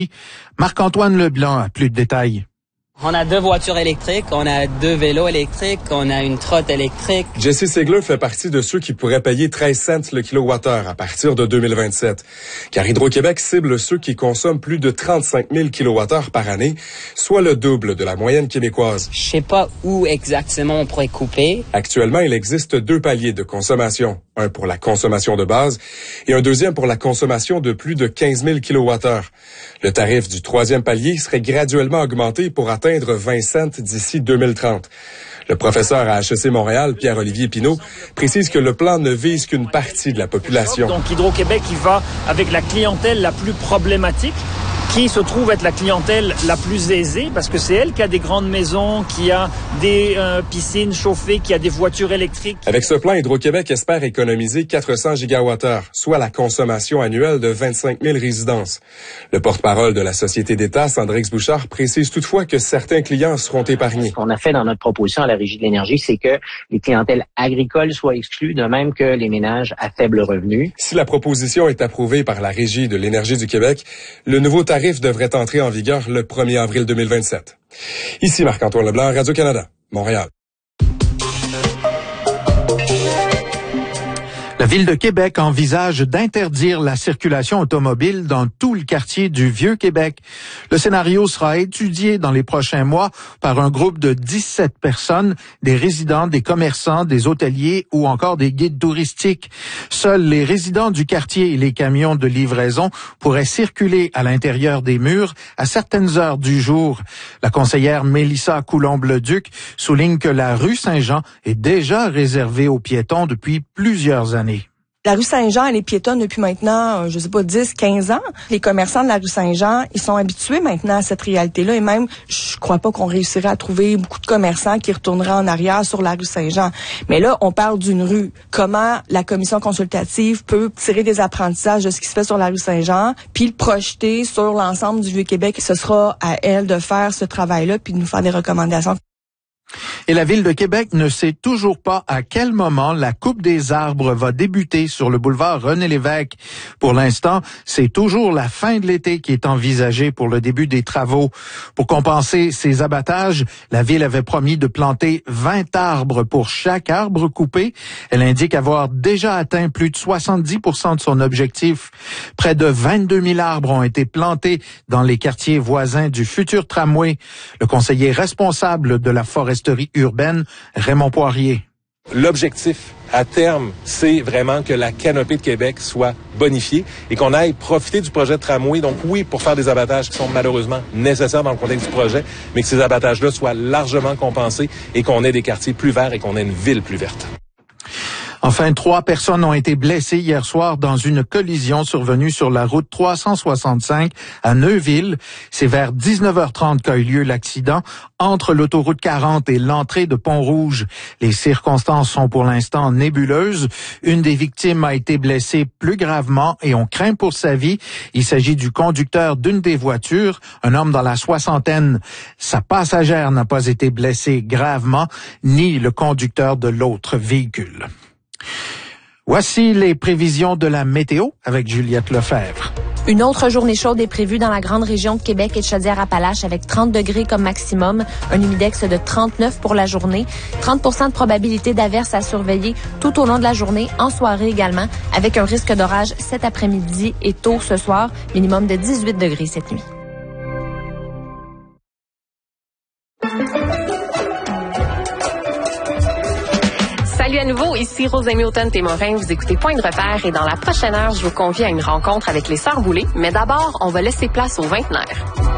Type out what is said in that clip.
Marc-Antoine Leblanc a plus de détails. On a 2 voitures électriques, on a 2 vélos électriques, on a une trotte électrique. Jesse Sigler fait partie de ceux qui pourraient payer 13 cents le kilowattheure à partir de 2027. Car Hydro-Québec cible ceux qui consomment plus de 35 000 kilowattheures par année, soit le double de la moyenne québécoise. Je sais pas où exactement on pourrait couper. Actuellement, il existe 2 paliers de consommation. Un pour la consommation de base et un deuxième pour la consommation de plus de 15 000 kilowattheures. Le tarif du 3e palier serait graduellement augmenté pour atteindre 20 cents d'ici 2030. Le professeur à HEC Montréal, Pierre-Olivier Pinault, précise que le plan ne vise qu'une partie de la population. Donc Hydro-Québec, il va avec la clientèle la plus problématique, qui se trouve être la clientèle la plus aisée, parce que c'est elle qui a des grandes maisons, qui a des piscines chauffées, qui a des voitures électriques. Avec ce plan, Hydro-Québec espère économiser 400 gigawattheures, soit la consommation annuelle de 25 000 résidences. Le porte-parole de la Société d'État, Sandrix Bouchard, précise toutefois que certains clients seront épargnés. Ce qu'on a fait dans notre proposition à la Régie de l'énergie, c'est que les clientèles agricoles soient exclues, de même que les ménages à faible revenu. Si la proposition est approuvée par la Régie de l'énergie du Québec, le nouveau tarif devrait entrer en vigueur le 1er avril 2027. Ici Marc-Antoine Leblanc, Radio-Canada, Montréal. La Ville de Québec envisage d'interdire la circulation automobile dans tout le quartier du Vieux-Québec. Le scénario sera étudié dans les prochains mois par un groupe de 17 personnes, des résidents, des commerçants, des hôteliers ou encore des guides touristiques. Seuls les résidents du quartier et les camions de livraison pourraient circuler à l'intérieur des murs à certaines heures du jour. La conseillère Mélissa Coulombe-Leduc souligne que la rue Saint-Jean est déjà réservée aux piétons depuis plusieurs années. La rue Saint-Jean, elle est piétonne depuis maintenant, 10, 15 ans. Les commerçants de la rue Saint-Jean, ils sont habitués maintenant à cette réalité-là. Et même, je crois pas qu'on réussirait à trouver beaucoup de commerçants qui retourneraient en arrière sur la rue Saint-Jean. Mais là, on parle d'une rue. Comment la commission consultative peut tirer des apprentissages de ce qui se fait sur la rue Saint-Jean, puis le projeter sur l'ensemble du Vieux-Québec. Ce sera à elle de faire ce travail-là, puis de nous faire des recommandations. Et la Ville de Québec ne sait toujours pas à quel moment la coupe des arbres va débuter sur le boulevard René-Lévesque. Pour l'instant, c'est toujours la fin de l'été qui est envisagée pour le début des travaux. Pour compenser ces abattages, la Ville avait promis de planter 20 arbres pour chaque arbre coupé. Elle indique avoir déjà atteint plus de 70% de son objectif. Près de 22 000 arbres ont été plantés dans les quartiers voisins du futur tramway. Le conseiller responsable de la foresterie urbaine, Raymond Poirier. L'objectif à terme, c'est vraiment que la canopée de Québec soit bonifiée et qu'on aille profiter du projet de tramway. Donc oui, pour faire des abattages qui sont malheureusement nécessaires dans le contexte du projet, mais que ces abattages-là soient largement compensés et qu'on ait des quartiers plus verts et qu'on ait une ville plus verte. Enfin, 3 personnes ont été blessées hier soir dans une collision survenue sur la route 365 à Neuville. C'est vers 19h30 qu'a eu lieu l'accident entre l'autoroute 40 et l'entrée de Pont-Rouge. Les circonstances sont pour l'instant nébuleuses. Une des victimes a été blessée plus gravement et on craint pour sa vie. Il s'agit du conducteur d'une des voitures, un homme dans la soixantaine. Sa passagère n'a pas été blessée gravement, ni le conducteur de l'autre véhicule. Voici les prévisions de la météo avec Juliette Lefebvre. Une autre journée chaude est prévue dans la grande région de Québec et de Chaudière-Appalaches avec 30 degrés comme maximum, un humidex de 39 pour la journée, 30% de probabilité d'averse à surveiller tout au long de la journée, en soirée également, avec un risque d'orage cet après-midi et tôt ce soir, minimum de 18 degrés cette nuit. Salut à nouveau, ici Rosemée Automne-Témorin, vous écoutez Point de repère et dans la prochaine heure, je vous convie à une rencontre avec les Sœurs Boulay, mais d'abord, on va laisser place aux vingtenaires.